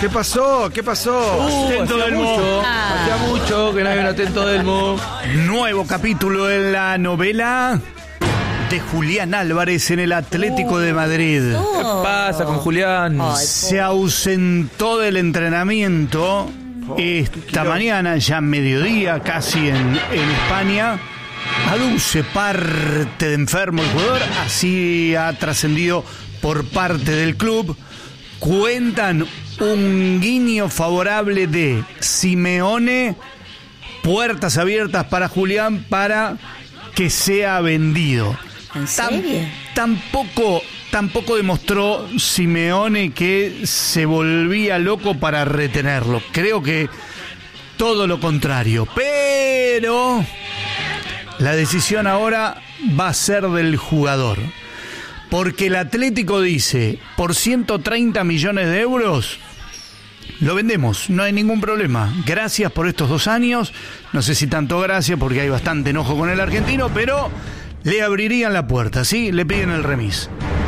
¿Qué pasó? Atento Delmo. Hacía mucho que no había un Atento Delmo. Nuevo capítulo en la novela de Julián Álvarez en el Atlético de Madrid. ¿Qué pasa con Julián? Se ausentó del entrenamiento esta mañana, ya mediodía, casi en España. Aduce parte de enfermo el jugador, así ha trascendido por parte del club. Cuentan un guiño favorable de Simeone, puertas abiertas para Julián para que sea vendido. ¿En serio? Tampoco demostró Simeone que se volvía loco para retenerlo. Creo que todo lo contrario. Pero la decisión ahora va a ser del jugador. Porque el Atlético dice, por 130 millones de euros, lo vendemos, no hay ningún problema. Gracias por estos 2 años. No sé si tanto gracias porque hay bastante enojo con el argentino, pero le abrirían la puerta, ¿sí? Le piden el remis.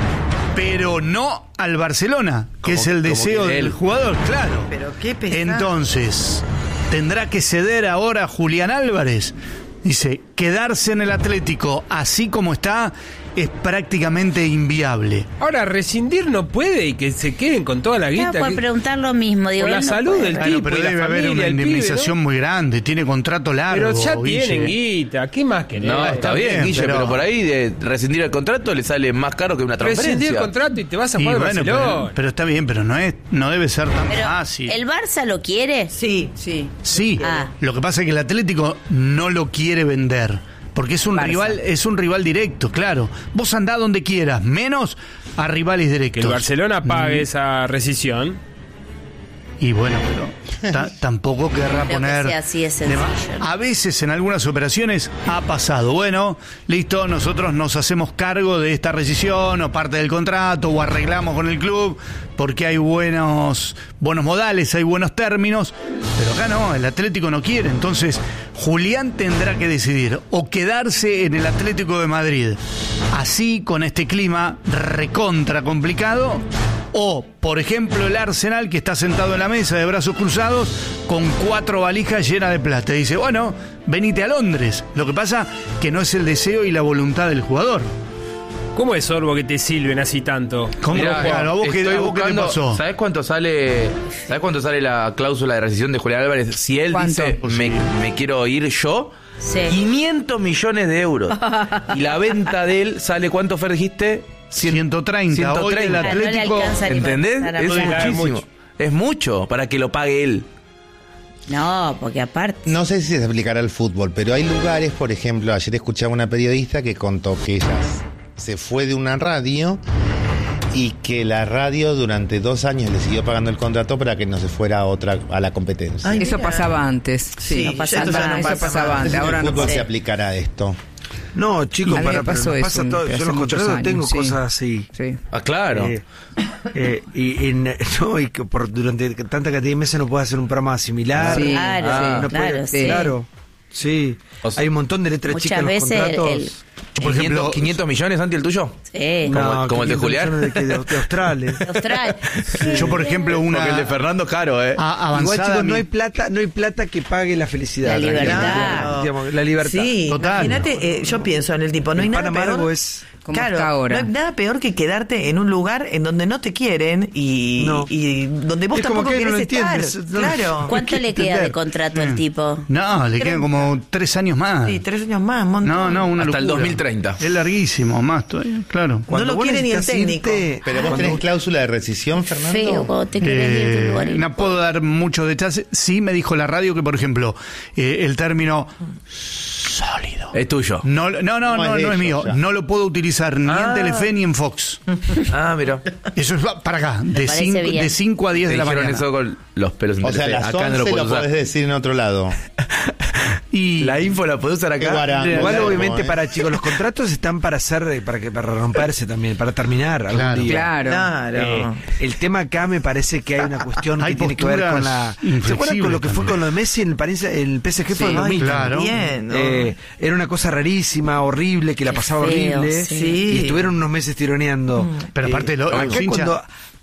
Pero no al Barcelona, que es el deseo del jugador, claro. Pero qué pesado. Entonces, ¿tendrá que ceder ahora Julián Álvarez? Dice, quedarse en el Atlético así como está es prácticamente inviable. Ahora, rescindir no puede y que se queden con toda la guita. Estaba por preguntar lo mismo. Digo, Por la él no salud puede. del Bueno, tipo pero y la debe haber familia, una el pibe, indemnización ¿no? muy grande, tiene contrato largo. Pero ya Guille. tienen guita, ¿qué más querés? No, está bien, Guille, pero por ahí de rescindir el contrato le sale más caro que una transferencia. Rescindir el contrato y te vas a Y jugar bueno, Barcelona. pero está bien, pero no debe ser tan Pero, fácil. ¿el Barça lo quiere? Sí. Sí, Ah. lo que pasa es que el Atlético no lo quiere vender. Porque es un Barça. rival directo, claro. Vos andá donde quieras, menos a rivales Que directos. el Barcelona pague esa rescisión. Y bueno, pero tampoco querrá Creo que poner... sea así de sencillo. A veces en algunas operaciones ha pasado. Bueno, listo, nosotros nos hacemos cargo de esta rescisión o parte del contrato o arreglamos con el club porque hay buenos modales, hay buenos términos. Pero acá no, el Atlético no quiere. Entonces, Julián tendrá que decidir o quedarse en el Atlético de Madrid, así con este clima recontra complicado, o, por ejemplo, el Arsenal, que está sentado en la mesa de brazos cruzados con 4 valijas llenas de plata. Y dice, bueno, venite a Londres. Lo que pasa que no es el deseo y la voluntad del jugador. ¿Cómo es, Sorbo, que te silben así tanto? ¿Cómo? Mirá, Claro, ¿a vos qué te pasó? ¿Sabés cuánto sale la cláusula de rescisión de Julián Álvarez? Si él ¿Cuánto? dice, me quiero ir yo, Sí. 500 millones de euros. Y la venta de él sale, ¿cuánto, Fer, dijiste? 130. Hoy el 130. Atlético... No le alcanza ni ¿Entendés? para Es pagar. muchísimo. Es mucho para que lo pague él. No, porque aparte... No sé si se aplicará al fútbol, pero hay lugares, por ejemplo, ayer escuchaba una periodista que contó que ella se fue de una radio y que la radio durante 2 años le siguió pagando el contrato para que no se fuera a la competencia. Ay, Eso mira. pasaba antes. Sí, no pasa eso nada. pasaba antes. En Ahora el no fútbol pasa. se aplicará esto. No, chicos, A mí me pero pasó nos eso, pasa todo. hace Yo en los muchos contratos años, tengo sí. cosas así. Sí. Ah, claro. Y que durante tanta cantidad de meses no puedo hacer un programa similar. Sí. Claro, No claro, puede- sí. Claro. Sí. O sea, Hay un montón de letras muchas chicas en los veces contratos. Por ejemplo, 500 millones, Santi, el tuyo. Sí. como el de 500 Julián. millones de Australia. Austral. yo por ejemplo Porque el de una Fernando es caro, avanzada... Igual, chicos, mi- no hay plata que pague la felicidad. La libertad. Claro. Digamos, la libertad. Sí, Total. imagínate, yo pienso en el tipo, no hay El nada pan peor. amargo es... Como está ahora. No hay nada peor que quedarte en un lugar en donde no te quieren y donde vos Es como tampoco que no querés lo estar. entiendes, no- Claro. ¿Cuánto le queda de contrato al tipo? No, le quedan como 3 años más. Sí, 3 años más, un montón. No, una Hasta el locura. 2030. Es larguísimo, más todavía, claro. No lo vos quiere ni el necesitas técnico. Pero vos tenés cláusula de rescisión, Fernando. Feo, cuando te querés ir de un lugar y No puedo dar muchos detalles. Sí me dijo la radio que, por ejemplo, el término sólido. Es tuyo. No es de es ellos, mío. ya. No lo puedo utilizar ni en Telefe ni en Fox. Ah, mira. Eso es para acá, de parece bien. 5 a 10 Te de la dijeron mañana. eso con los pelos en O sea, Telefe. las Acá no 11 lo lo puedes podés usar. decir en otro lado. Y La info la podés usar Qué acá. guarango. Igual, Claro, obviamente, ¿eh? para chicos, los contratos están para hacer, para romperse también, para terminar algún Claro. día. Claro. Claro. El tema acá me parece que hay una cuestión Hay que tiene que ver con posturas ¿Se acuerdan con lo que fue inflexibles con lo de Messi en el PSG? Fue el Ay, 2000. claro. Bien, ¿no? Era una cosa rarísima, horrible, que la pasaba feo, horrible. sí. Sí. Y estuvieron unos meses tironeando. Pero aparte los acá hinchas- cuando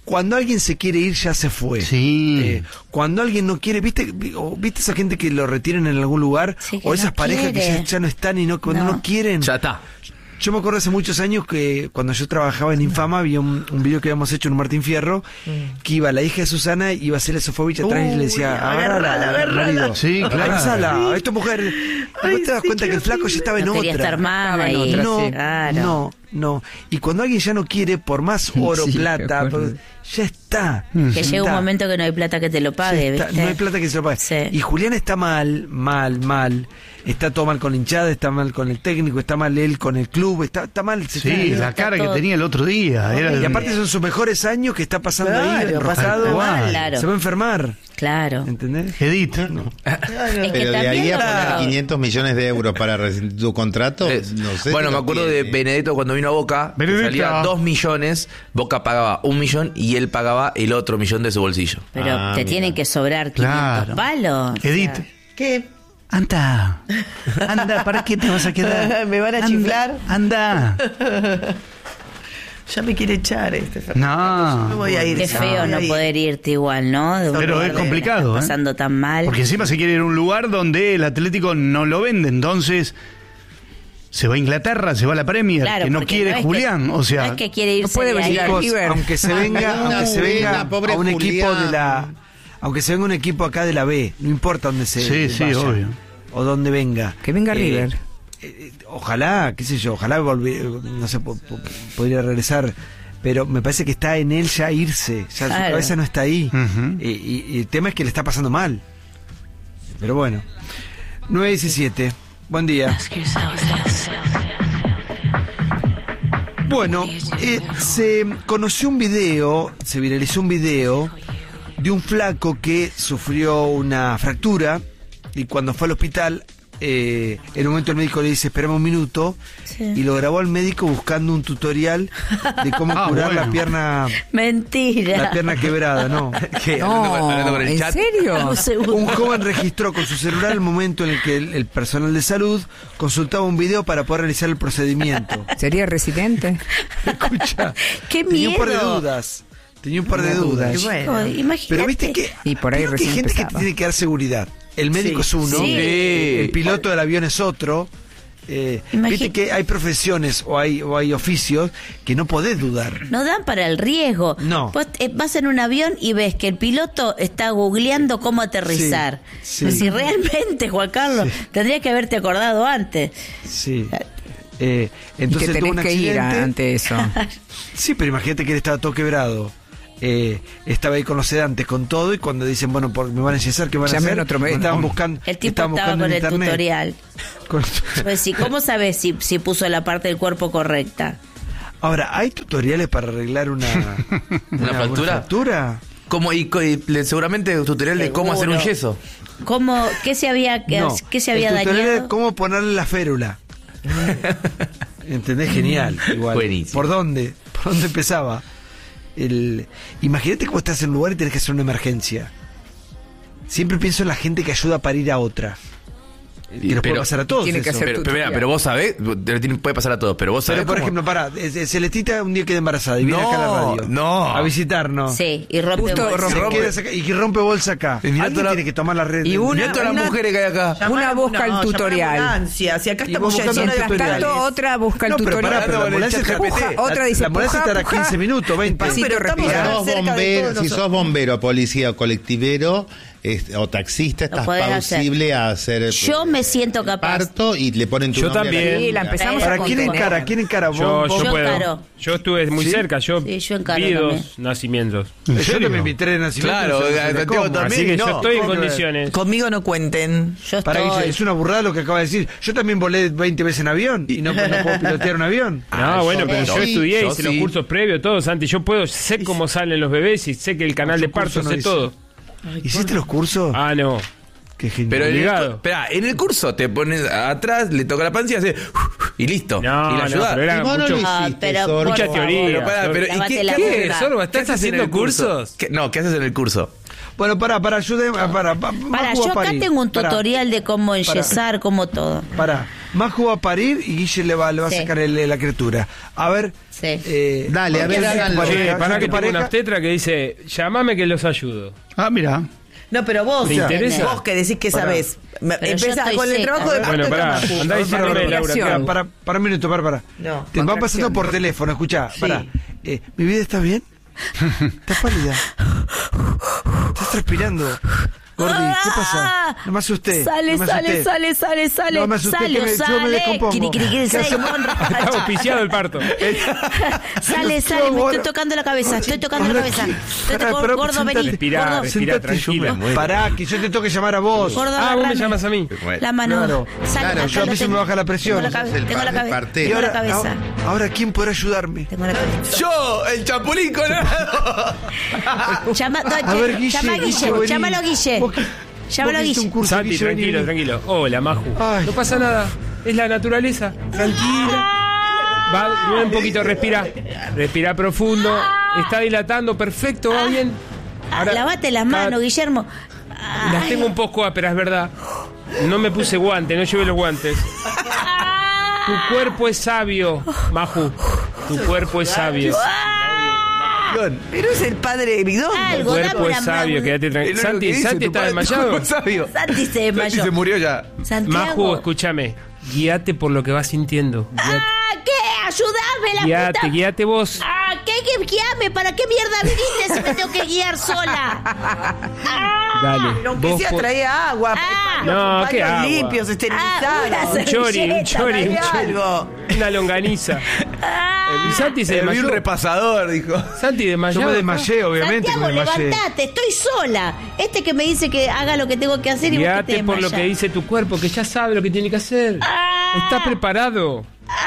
Cuando alguien se quiere ir, ya se fue. Sí. Cuando alguien no quiere, ¿viste esa gente que lo retienen en algún lugar? Sí, que O esas no parejas quiere. que ya no están y cuando no quieren. Ya está. Yo me acuerdo hace muchos años que cuando yo trabajaba en Infama había un video que habíamos hecho en un Martín Fierro, que iba la hija de Susana, iba a hacerle Sofovich atrás y le decía, agárrala, marido. Sí, claro. Abrazala, esta mujer. ¿No te das cuenta que el flaco ya estaba en No quería otra? estar más Estaba en ahí. otra, No, sí. Claro. no. Y cuando alguien ya no quiere, por más oro, Sí, plata, me acuerdo. ya está. Que llega un momento que no hay plata que te lo pague, Ya está, ¿viste? no hay plata que se lo pague. Sí. Y Julián está mal. Está todo mal con la hinchada, está mal con el técnico, está mal él con el club, está mal. Sí, la cara que todo. tenía el otro día. Era Y aparte son sus mejores años que está pasando ahí, Claro, enroscado. pasando mal, claro. Se va a enfermar. Claro. ¿Entendés? Edith. Es que Pero de ahí también a poner lo- 500 millones de euros para rescindir tu contrato, no sé. Bueno, si me lo acuerdo de tiene. Benedetto cuando vino a Boca, que Benedetto. salía 2 millones, Boca pagaba 1 millón y él pagaba el otro millón de su bolsillo. Pero Ah, te mira. tienen que sobrar 500 Claro. palos. Edith. ¿Qué? Anda, ¿para qué te vas a quedar? ¿Me van a chiflar? Anda. Ya me quiere echar Fernando. No. Me voy a ir. Qué ya feo me voy no a ir. poder irte igual, ¿no? De un Pero lugar es de- complicado, estás pasando tan mal. Porque encima se quiere ir a un lugar donde el Atlético no lo vende, entonces se va a Inglaterra, se va a la Premier, Claro, que no porque quiere es que- Julián, o sea, no es que quiere irse no puede de ahí. venir a Chicos, River. aunque se venga, Una aunque se venga buena, pobre a un equipo Julián. de la, aunque se venga un equipo acá de la B, no importa dónde se Sí, vaya, obvio. o dónde venga. Que venga River. Ojalá, qué sé yo, ojalá no sé, podría regresar, pero me parece que está en él ya irse, ya su Claro. cabeza no está ahí. Ujú. Y el tema es que le está pasando mal. Pero bueno. 9:17. Buen día. Bueno, se conoció un video, se viralizó un video de un flaco que sufrió una fractura y cuando fue al hospital, en un momento el médico le dice, espérame un minuto, Sí. y lo grabó al médico buscando un tutorial de cómo curar bueno. la Mentira. pierna quebrada, ¿no? ¿Qué? No, Hablando con el ¿en chat. serio? Un segundo. Un joven registró con su celular el momento en el que el personal de salud consultaba un video para poder realizar el procedimiento. ¿Sería residente? Escucha, ¡Qué tenía un par de miedo! dudas. Tenía un par de dudas. Y bueno. Chico, imagínate. Pero viste que, Y por ahí creo que hay recién gente que empezaba. te tiene que dar seguridad. El médico Sí. es uno, Sí. el piloto del avión es otro. Viste que hay profesiones o hay oficios que no podés dudar. No dan para el riesgo. No. Vos vas en un avión y ves que el piloto está googleando cómo aterrizar. Sí, sí. Si realmente, Juan Carlos, tendría que haberte acordado antes. Sí. Y que Entonces tuvo tenés un que ir accidente. ante eso. Sí, pero imagínate que él estaba todo quebrado. Estaba ahí con los sedantes, con todo, y cuando dicen, bueno, me van a enyesar, ¿qué van a Llamen hacer? otro médico. Estaban buscando, El tipo estaban estaba buscando con en el internet. tutorial. Con- Pues sí, ¿cómo sabes si puso la parte del cuerpo correcta? Ahora, ¿hay tutoriales para arreglar una fractura? fractura? Seguramente un tutorial de cómo hacer un Seguro. yeso. ¿Qué se había, No, qué se había el tutorial dañado? es cómo ponerle la férula. ¿Entendés? Genial. Igual. Buenísimo. ¿Por dónde? ¿Por dónde empezaba? Imagínate cómo estás en un lugar y tenés que hacer una emergencia. Siempre pienso en la gente que ayuda para ir a otra. Que nos puede pasar a todos. tiene que eso. hacer Pero vos sabés, puede pasar a todos, pero vos sabés. Pero por cómo. ejemplo, pará, Celestita un día queda embarazada y viene acá a la radio. No. A visitarnos. Sí, y rompe Justo bolsa. Se rompe. queda acá y rompe bolsa acá. Y mirá Alguien toda la- tiene que tomar la red. Y una- Mirá todas las mujeres que hay acá. Una busca el tutorial. Ambulancia. Si acá Y estamos vos ya buscando llenos de el tutorial. Tanto, otra busca el No, pero tutorial. pará, pero la ambulancia Con el chat está- GPT. Otra dice, la ambulancia puja, estará puja. 15 minutos, 20. Despacito, Pero estamos respira. acá Sos cerca de bombero, todos si sos nosotros. bombero, policía o colectivero o taxista, estás podés hacer. plausible a hacer Yo me siento capaz. parto y le ponen tu Yo nombre a también. Sí, la empezamos a ¿Para quién contener. encara? ¿Quién encara? Yo ¿Vos? Yo puedo. encaro. Yo estuve muy ¿Sí? cerca. Yo Sí, yo encaro vi también. 2 nacimientos. ¿En Yo serio? también vi 3 nacimientos. Claro, no sé Santiago cómo. también. Así que yo no. estoy en ¿Cómo que- condiciones. Conmigo no cuenten. Yo Para estoy. es una burrada lo que acaba de decir. Yo también volé 20 veces en avión y no puedo pilotear un avión. No, bueno, pero yo sí, estudié, yo hice sí. los cursos previos, todo, Santi. Yo sé cómo salen los bebés y sé que el canal Yo de parto curso no sé hice. todo. ¿Hiciste los cursos? Ah, no. Qué genial. Pero Obligado. en el curso te pones atrás, le toca la panza y hace y listo. No, y la no, ayuda. pero era Y vos no mucho. lo Ah, hiciste, pero Sorbo. por Mucha favor. teoría. Pero pará, pero ¿y Lávate qué, la qué, boca. Sorbo, ¿estás ¿Qué haces haciendo en el curso? cursos? ¿Qué haces en el curso? Bueno, ayúdame. Para, yo acá tengo un tutorial de cómo enyesar, cómo todo. Maju va a parir y Guille le va a Sí. sacar la criatura. A ver. Sí. Dale, a ver, háganlo. Che, pará que tengo pareja. una obstetra que dice, llamame que los ayudo. Ah, mira. No, pero vos, ¿Te interesa? vos que decís que sabés. Pero yo Empezás estoy con el seca. trabajo de parto Bueno, de pará, Camacu. andá diciéndome, Laura, Para un minuto, para. No, Te van pasando por teléfono, escuchá, Sí. pará. ¿Mi vida está bien? ¿Estás pálida? ¿Estás transpirando? Gordi, ¿qué pasa? No me asusté. Sale, no me asusté. sale. No me asusté, Sale, que yo me descompongo. Sale, ¿Qué hacemos? Está auspiciado el parto. Sale, me estoy tocando la cabeza, estoy tocando la cabeza. Pará, Gordo, sentate. vení. Respirá, Gordo, respirá, Sentate, tranquila. Pará, que yo te tengo que llamar a vos. gordo, Ah, vos me agarrame. llamas a mí. La mano. Claro. Sale, Claro, acá yo a mí lo se me tengo. baja la presión. Tengo la Sos el tengo la cabeza. partero. Tengo la cabeza. Ahora, ¿quién podrá ayudarme? Tengo la cabeza. Yo, el Chapulín Colorado. A ver, Guille, Llama a Guille, vení. llámalo a Guille. Vos que- Llámalo a vos que hiciste Guille. un curso, Santi, Guille, vení, vení. tranquilo. Hola, Maju. Ay. No pasa nada. Es la naturaleza. Tranquila. Va, un poquito, respira. Respira profundo. Está dilatando, perfecto, va bien. Lavate las manos, Guillermo. Las tengo un poco ásperas, es verdad. No me puse guante, no llevé los guantes. Tu cuerpo es sabio, Maju. Tu cuerpo es sabio. Pero es el padre de Bidón. Tu Algo, cuerpo dame es una sabio, mano. quédate tranquilo. Santi está desmayado. Sabio. Santi se desmayó. Se murió ya. Santiago. Maju, escúchame. Guíate por lo que vas sintiendo. ¿Qué? Ayúdame, la puta. Guíate vos. ¿Qué guiame? ¿Para qué mierda viniste si me tengo que guiar sola? Dale. Aunque Vos sea po- traía agua, No, ¿qué agua? limpios, esterilizados. una Un chori. Traía algo. Una longaniza. Y Santi se Vi desmayó. un repasador, dijo. Santi Yo desmayó. me desmayé, obviamente. Santiago, que me desmayé. levantate, estoy sola. Este que me dice que haga lo que tengo que hacer y vos que te Guíate por lo desmayás. que dice tu cuerpo, que ya sabe lo que tiene que hacer. Está preparado.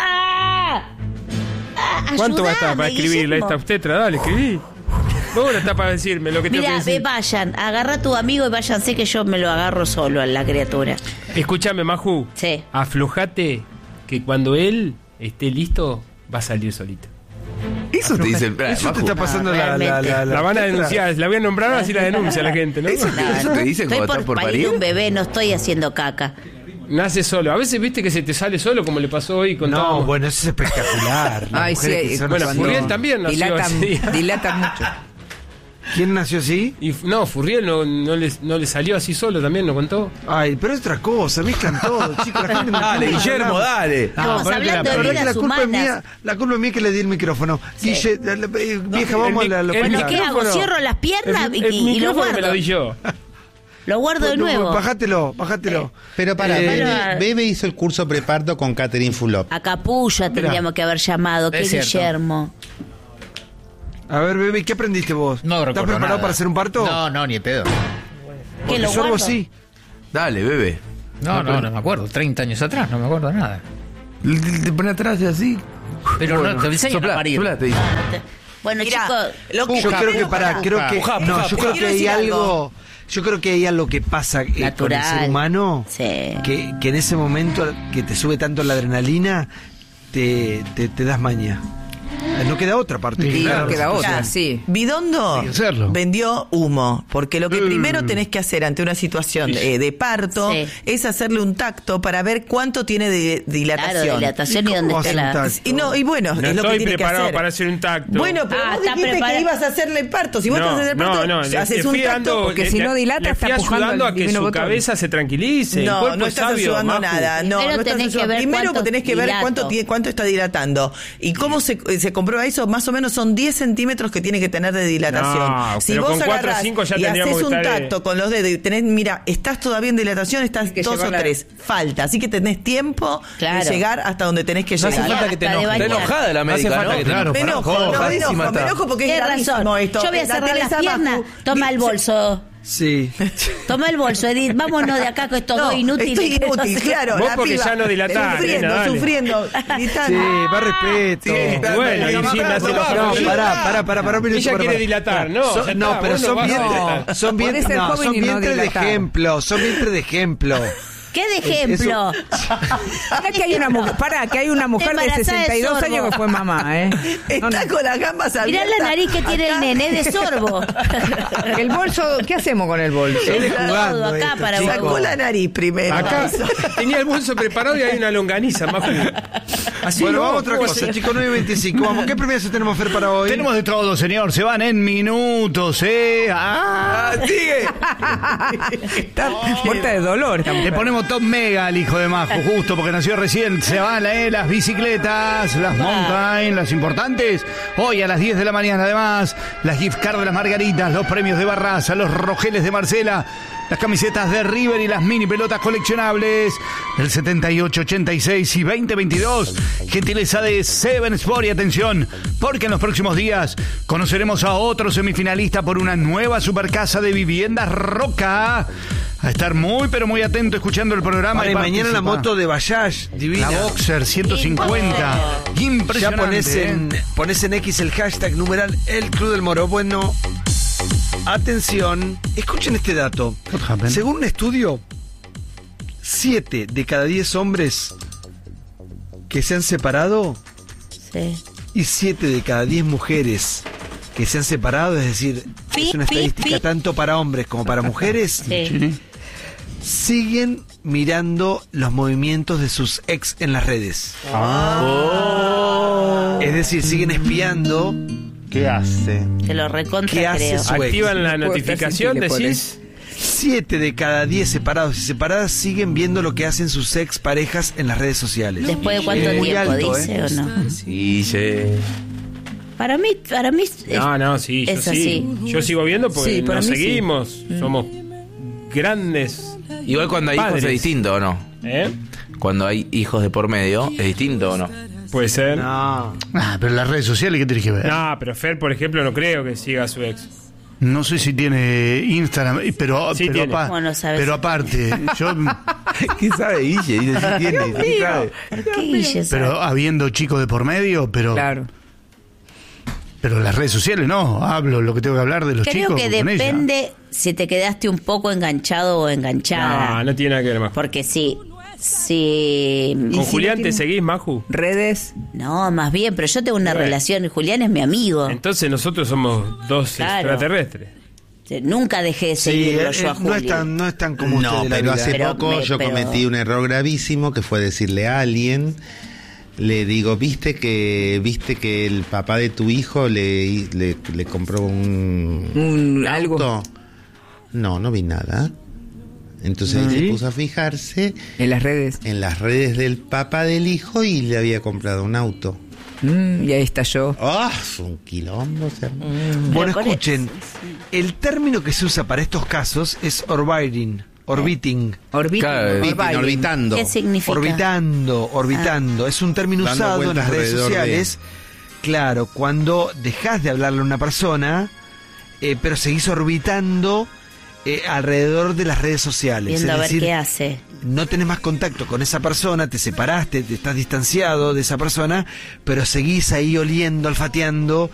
¿Cuánto va a estar para Ayúdame, escribirle a Guillermo. esta obstetra? Dale, escribí. ¿Cómo no está para decirme lo que tengo que Mira, decir? vayan, agarra a tu amigo y váyanse que yo me lo agarro solo a la criatura. Escúchame, Maju. Sí. Aflojate que cuando él esté listo, va a salir solito. Eso te dice el Eso te está pasando realmente. La van a denunciar, la voy a nombrar así la denuncia la gente, ¿no? Eso te dicen Estoy cuando estás por parir parir. un bebé, no estoy haciendo caca. Nace solo. A veces viste que se te sale solo, como le pasó hoy con No, Tom. bueno, eso es espectacular. Las Ay, mujeres sí, que son Bueno, así. Furriel también nació así. Dilatan mucho. ¿Quién nació así? Y no, Furriel no le salió así solo también, ¿no contó? Ay, pero es otra cosa, mezclan todo, chicos. La gente no Dale, entiende. Guillermo, dale. Estamos ponete hablando la de La verdad que vidas la culpa es humanas. mía, la culpa es mía que le di el micrófono. Guille, vieja, vamos a la el Bueno, hospital. ¿qué hago? micrófono- Cierro las piernas el y lo micrófono guardo. me lo di yo. Lo guardo de nuevo. Bájatelo. Pero para, pero- Bebe hizo el curso preparto con Catherine Fulop. A Capulla tendríamos que haber llamado. ¿Qué Es cierto. Guillermo? A ver, bebé, ¿qué aprendiste vos? No ¿Estás recuerdo preparado nada. para hacer un parto? No, no, ni de pedo. ¿Qué Porque lo yo algo guardo? así. Dale, bebé. No me acuerdo. 30 años atrás, no me acuerdo nada. Te pone atrás y así. Pero no, te enseñan a Soplá, parir. soplá, te dice. Bueno, Mirá, chicos, lo que Yo creo que creo que Puja, no, puja, yo puja. creo que Quiero hay decir algo. Yo creo que hay algo que pasa con el Natural. ser humano Sí. que en ese momento que te sube tanto la adrenalina te das maña. No queda otra parte. Sí, que claro. No queda otra, Mirá, sí. Bidondo Hay que hacerlo. vendió humo, porque lo que primero tenés que hacer ante una situación de parto Sí. es hacerle un tacto para ver cuánto tiene de dilatación. claro, dilatación y dónde ¿Cómo está hace un la... tacto? Y no, y bueno, No es lo que estoy tiene que preparado hacer. para hacer un tacto. Bueno, pero Ah, vos está dijiste preparado. que ibas a hacerle el parto. Si vos te haces el parto, le haces un fui tacto. dando, porque si no dilata, le está fui empujando ayudando al a que divino su botón. cabeza se tranquilice. El No, cuerpo no es estás sabio, ayudando Maju. nada. No, Primero no estás tenés que ayudando. ver Primero cuánto tenés que ver dilato. cuánto está dilatando. ¿Y cómo se comprueba eso? Más o menos son 10 centímetros que tiene que tener de dilatación. No, Si pero vos con 4 o agarrás 5 ya y tendríamos haces que un estar, tacto con los dedos y tenés, mira, estás todavía en dilatación, estás que 2 o llevarla- 3. Falta. Así que tenés tiempo Claro. de llegar hasta donde tenés que No hace llegar. falta que te Hasta de enojes. Está bañar. enojada la No hace médica, falta ¿no? que te Claro, Me enojo, enojadísima me está. enojo porque es Tienes gravísimo razón. esto. Yo voy a La cerrar las Teresa piernas. Maju Toma el dice- bolso. Sí. Toma el bolso, Edith. Vámonos de acá con estos dos inútiles. Estoy que no inútil, sé- claro. Vos la porque piba ya no dilatás, Sufriendo, nena, dale. sufriendo, gritando. Sí, más respeto. Bueno, y sí, me hace No, enojar. pará un minuto. Ella pará, quiere pará. dilatar, ¿no? Son- ya no, está, pero bueno, son vas a vientres, dilatar. son Podés ser vientres, joven y no de dilatar. ejemplo, son vientres de ejemplo. ¿Qué de ejemplo? Pará que hay una mujer de Embarazada de 62 sorbo. años que fue mamá, ¿eh? Está con las gambas Mirá abiertas. la nariz que tiene el nené de sorbo. El bolso, ¿qué hacemos con el bolso? Él Todo jugando acá esto, para chicos. Sacó la nariz primero. Acá tenía el bolso preparado y hay una longaniza, Majo. Así Bueno, no, vamos a otra ¿cómo cosa, se- chicos, 9:25. Vamos, ¿qué premios tenemos, Fer, para hoy? Tenemos de todo, señor. Se van en minutos, ¿eh? ¡Sigue! Está muerta de dolor. esta Le mujer. ponemos top mega al hijo de Majo, justo porque nació recién. Se van las bicicletas, las mountain, las importantes. Hoy a las 10 de la mañana, además, las gift cards de las Margaritas, los premios de Barraza, los rogeles de Marcela, las camisetas de River y las mini pelotas coleccionables del 78, 86 y 2022. Gentileza de Seven Sport. Y atención, porque en los próximos días conoceremos a otro semifinalista por una nueva supercasa de viviendas Roca. A estar muy, pero muy atento escuchando el programa. Para, y mañana la moto de Bayash, divina. La Boxer 150. Ya Impresionante. pones en X el hashtag numeral El Club del Moro. Bueno, atención, escuchen este dato. What happened? Según un estudio, 7 de cada 10 hombres que se han separado Sí. y 7 de cada 10 mujeres que se han separado, es decir, es una estadística tanto para hombres como para mujeres, Sí. siguen mirando los movimientos de sus ex en las redes. Es decir, siguen espiando. ¿Qué hace? Te lo recontra ¿Qué hace creo. su ex? Activan la Puedo estar notificación, sensible por decís. 7 de cada 10 separados y separadas siguen viendo lo que hacen sus ex parejas en las redes sociales. ¿Después de cuánto Es muy tiempo alto, dice o no? Sí, sí. Para mí No, sí, yo es sí. así. Yo sigo viendo porque Sí, para nos mí sí. seguimos. Somos grandes. Igual cuando hay hijos Padres. es distinto, ¿o no? ¿Eh? Cuando hay hijos de por medio, ¿es distinto o no? Puede ser. No. Pero las redes sociales, ¿qué tiene que ver? No, pero Fer, por ejemplo, no creo que siga a su ex. No sé si tiene Instagram, pero, Sí tiene. ¿Cómo no sabes? pero aparte, yo, ¿Qué sabe Guille? Dice, sí tiene, sí sabe. ¿Por qué Guille sabe? pero habiendo chicos de por medio, pero Claro. las redes sociales no, hablo lo que tengo que hablar de los Creo chicos que con ella. depende si te quedaste un poco enganchado o enganchada. No tiene nada que ver más. Porque si ¿Con si Julián no te tiene- seguís, Maju? Redes. no, más bien, pero yo tengo una Bueno. relación y Julián es mi amigo. Entonces nosotros somos dos Claro. extraterrestres. Nunca dejé de Sí, seguirlo yo a no es Julián. tan como usted No, de la pero vida. hace Pero poco yo cometí un error gravísimo que fue decirle a alguien, le digo, viste que el papá de tu hijo le compró un Algo. auto? No vi nada. Entonces ahí se puso a fijarse En las redes. en las redes del papá del hijo y le había comprado un auto. Y ahí está yo. ¡Ah! Fue un quilombo. Bueno, Pero escuchen, el término que se usa para estos casos es orbiting. Claro, Orbitando. ¿Qué significa? Orbitando. Es un término Dando usado en vueltas las redes alrededor de- sociales. Claro, cuando dejas de hablarle a una persona, pero seguís orbitando alrededor de las redes sociales. Viendo a es ver decir, qué hace. no tenés más contacto con esa persona, te separaste, te estás distanciado de esa persona, pero seguís ahí oliendo, olfateando